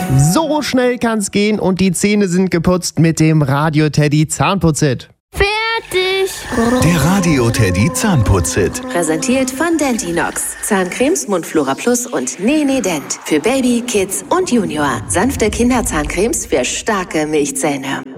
So schnell kann's gehen und die Zähne sind geputzt mit dem Radio Teddy Zahnputz-Hit. Fertig! Der Radio Teddy Zahnputz-Hit. Präsentiert von Dentinox. Zahncremes Mundflora Plus und Nene Dent. Für Baby, Kids und Junior. Sanfte Kinderzahncremes für starke Milchzähne.